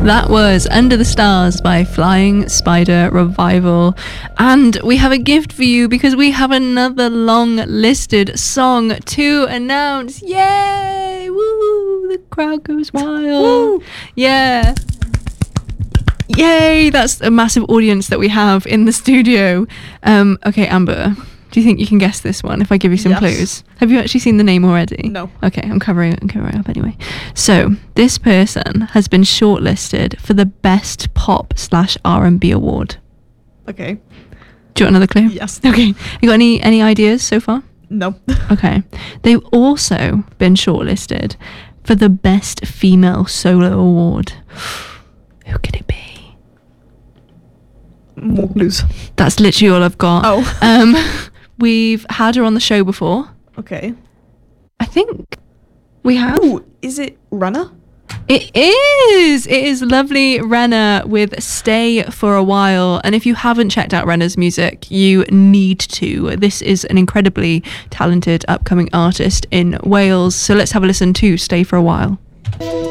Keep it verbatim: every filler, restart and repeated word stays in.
That was Under the Stars by Flying Spider Revival. And we have a gift for you because we have another long listed song to announce. Yay! Woo! The crowd goes wild. Woo! Yeah. Yay! That's a massive audience that we have in the studio. Um, okay, Amber, do you think you can guess this one if I give you some yes. clues? Have you actually seen the name already? No. Okay, I'm covering I'm covering up anyway. So this person has been shortlisted for the Best Pop slash R and B award. Okay. Do you want another clue? Yes. Okay. You got any any ideas so far? No. Okay. They've also been shortlisted for the Best Female Solo award. Who could it be? More clues. That's literally all I've got. Oh. Um, we've had her on the show before. Okay. I think we have. Ooh, is it Runner? It is. It is lovely Renna with Stay for a While. And if you haven't checked out Renna's music, you need to. This is an incredibly talented upcoming artist in Wales. So let's have a listen to Stay for a While.